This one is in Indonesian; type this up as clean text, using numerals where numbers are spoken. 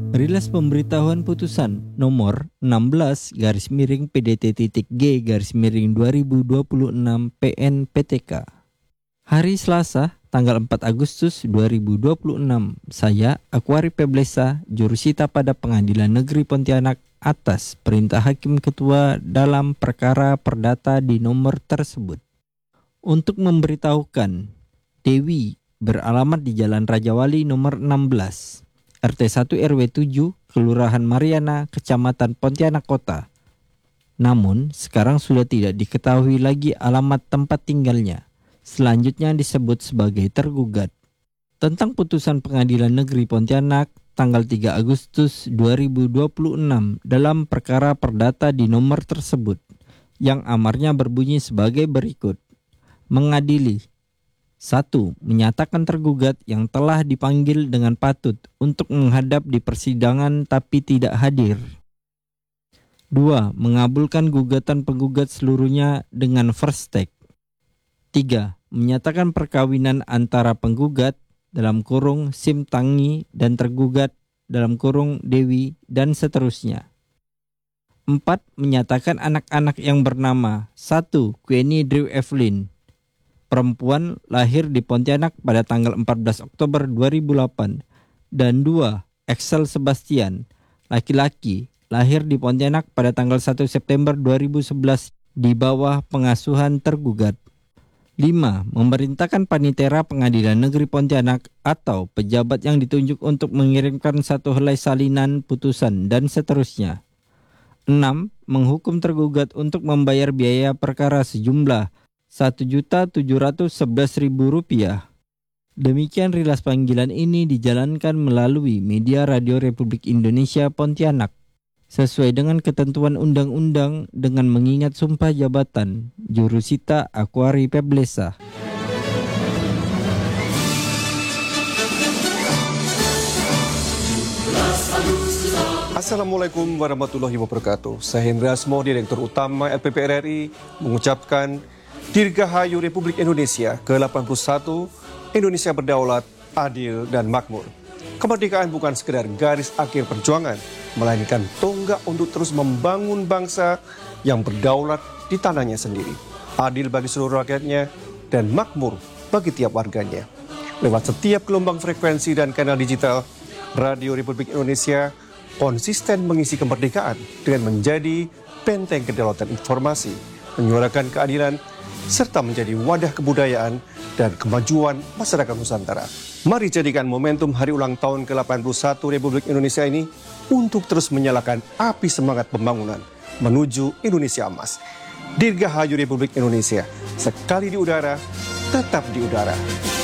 Rilis pemberitahuan putusan nomor 16-PDT-G-2026 PN-PTK. Hari Selasa, tanggal 4 Agustus 2026, saya, Aquari Peblesa, jurusita pada Pengadilan Negeri Pontianak atas perintah Hakim Ketua dalam perkara perdata di nomor tersebut. Untuk memberitahukan, Dewi beralamat di Jalan Raja Wali nomor 16, RT 1 RW 7, Kelurahan Mariana, Kecamatan Pontianak Kota. Namun, sekarang sudah tidak diketahui lagi alamat tempat tinggalnya. Selanjutnya disebut sebagai tergugat. Tentang putusan Pengadilan Negeri Pontianak tanggal 3 Agustus 2026 dalam perkara perdata di nomor tersebut, yang amarnya berbunyi sebagai berikut. Mengadili: 1. Menyatakan tergugat yang telah dipanggil dengan patut untuk menghadap di persidangan tapi tidak hadir. 2. Mengabulkan gugatan penggugat seluruhnya dengan first take. 3. Menyatakan perkawinan antara penggugat dalam kurung Sim Tangi dan tergugat dalam kurung Dewi dan seterusnya. 4. Menyatakan anak-anak yang bernama 1. Queenie Drew Evelyn, perempuan, lahir di Pontianak pada tanggal 14 Oktober 2008, dan 2. Axel Sebastian, laki-laki, lahir di Pontianak pada tanggal 1 September 2011 di bawah pengasuhan tergugat. 5. Memerintahkan Panitera Pengadilan Negeri Pontianak atau pejabat yang ditunjuk untuk mengirimkan satu helai salinan putusan dan seterusnya. 6. Menghukum tergugat untuk membayar biaya perkara sejumlah Rp1.711.000. Demikian rilas panggilan ini dijalankan melalui media Radio Republik Indonesia Pontianak, sesuai dengan ketentuan undang-undang dengan mengingat sumpah jabatan jurusita Aquari Peblesa. Assalamualaikum warahmatullahi wabarakatuh. Saya Hendra Asmo, Direktur Utama LPP RRI, mengucapkan Dirgahayu Republik Indonesia ke-81, Indonesia berdaulat, adil, dan makmur. Kemerdekaan bukan sekedar garis akhir perjuangan, melainkan tonggak untuk terus membangun bangsa yang berdaulat di tanahnya sendiri, adil bagi seluruh rakyatnya, dan makmur bagi tiap warganya. Lewat setiap gelombang frekuensi dan kanal digital, Radio Republik Indonesia konsisten mengisi kemerdekaan dengan menjadi benteng kedaulatan informasi, menyuarakan keadilan, serta menjadi wadah kebudayaan dan kemajuan masyarakat Nusantara. Mari jadikan momentum hari ulang tahun ke-81 Republik Indonesia ini untuk terus menyalakan api semangat pembangunan menuju Indonesia emas. Dirgahayu Republik Indonesia, sekali di udara, tetap di udara.